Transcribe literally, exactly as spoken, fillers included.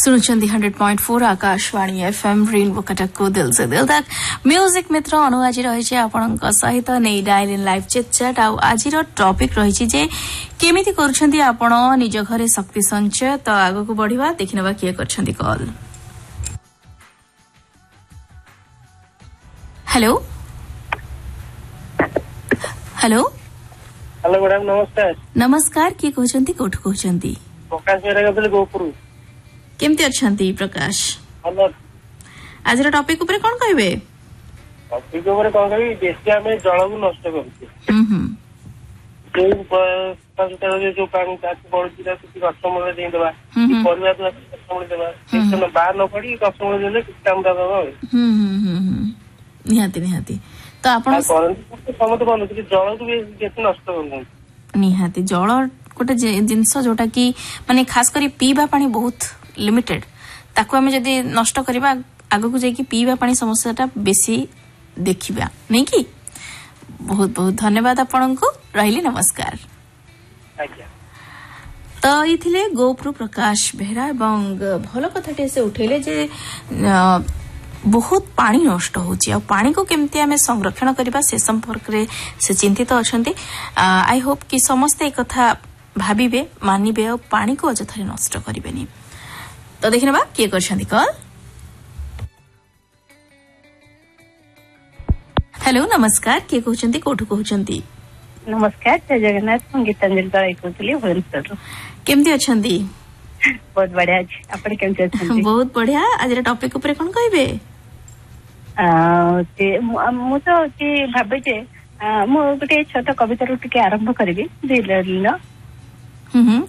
सुनुचंदी hundred point four Akashvani FM rainbow Cuttack को दिल से दिल तक म्यूजिक मित्र अनु आज रही आपणक सहित नहीं dial in live chat chat आज टॉपिक रही जे केमिति करूछंती आपण निज घरे शक्ति संचय तो आगो को बढ़िवा देखिनबा किए करछंती call. Hello hello hello madam नमस्कार। नमस्कार किए कहछंती कोठ कहछंती प्रकाश मेरा गबले गोपुर केमती अछंती प्रकाश हेलो आज टॉपिक ऊपर कोन कहबे टॉपिक ऊपर कोन कहबी बेसी हमें जल को नष्ट करछी हम हम जो पंचतर जो पानी ताकि पड़ुची ता किसी कस्टमर दे देबा परिवार तो कस्टमर देबा सेसन बाहर न पड़ी कस्टमर देले किछ काम दाबा हम हम हम निहाती निहाती तो आपण समत बोलु कि जल को बेसी नष्ट करछन निहाती जल गोटे जिनस जोटा कि माने खास करी पीवा पानी बहुत लिमिटेड ताको हमें जदी नष्ट करबा आगो को जाई पीवा पानी समस्याटा बेसी देखिबा नहीं कि बहुत बहुत धन्यवाद आपन को रहिली नमस्कार। आज्ञा तो इथिले गोपुर प्रकाश बेहरा एवं भलो कथाटे से उठेले जे बहुत पानी नष्ट होची आ पानी को केमती हमें संरक्षण करबा से संपर्क रे से चिंतित अछंती। आई होप कि समस्त एक कथा भाबिबे मानिबे और पानी को अजथरे नष्ट करिबेनी। तो देखिनबा किए करछंती कॉल। हेलो नमस्कार किए कहउछंती कोठु कहउछंती नमस्कार जय जगन्नाथ संगीतांजलि दलाई कहउतली भुवनेश्वर केमती अछंती बहुत बढ़िया अछि आपण केमती अछंती बहुत बढ़िया आज टॉपिक ऊपर कोन कहबे आ ते मु तो कि भाबे जे मु गोटे छोट कविता रु टिके आरंभ करबी दिल हम्म